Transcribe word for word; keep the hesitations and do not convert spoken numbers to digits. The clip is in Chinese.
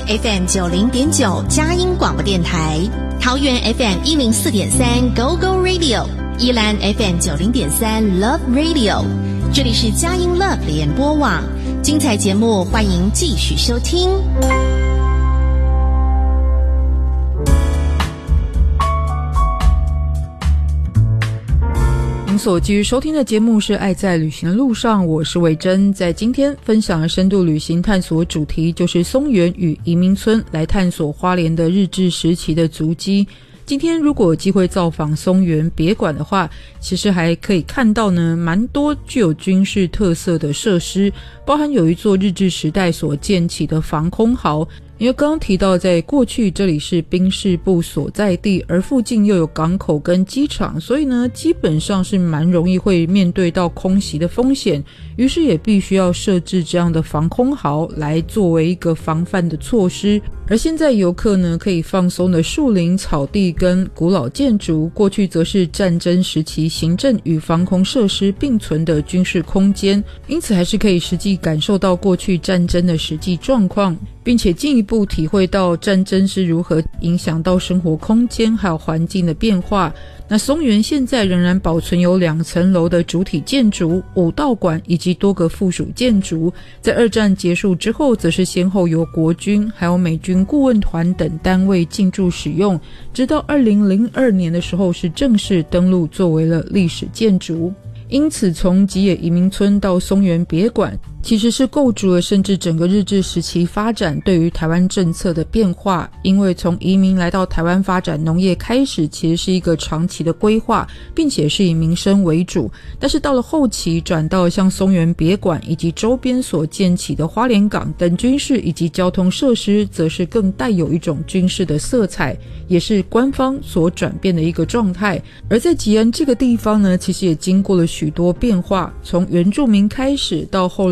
F M 九零点九佳音广播电台，桃园 F M 一零四点三 Go Go Radio， 宜兰 F M 九零点三 Love Radio， 这里是佳音 Love 联播网，精彩节目欢迎继续收听。 所继续收听的节目是爱在旅行的路上，我是维珍。在今天分享的深度旅行探索主题就是松原与移民村，来探索花莲的日治时期的足迹。今天如果有机会造访松原别馆的话，其实还可以看到呢蛮多具有军事特色的设施，包含有一座日治时代所建起的防空壕。因为刚刚提到在过去这里是兵事部所在地，而附近又有港口跟机场，所以呢基本上是蛮容易会面对到空袭的风险，于是也必须要设置这样的防空壕来作为一个防范的措施。而现在游客呢可以放松的树林、草地跟古老建筑，过去则是战争时期行政与防空设施并存的军事空间，因此还是可以实际感受到过去战争的实际状况，并且进一步体会到战争是如何影响到生活空间还有环境的变化。那松原现在仍然保存有两层楼的主体建筑、武道馆以及多个附属建筑，在二战结束之后则是先后由国军还有美军顾问团等单位进驻使用，直到二零零二年的时候是正式登录作为了历史建筑。因此从吉野移民村到松原别馆其实是构筑了甚至整个日治时期发展对于台湾政策的变化。因为从移民来到台湾发展农业开始，其实是一个长期的规划，并且是以民生为主，但是到了后期转到像松原别馆以及周边所建起的花莲港等军事以及交通设施，则是更带有一种军事的色彩，也是官方所转变的一个状态。而在吉安这个地方呢，其实也经过了许多变化，从原住民开始到后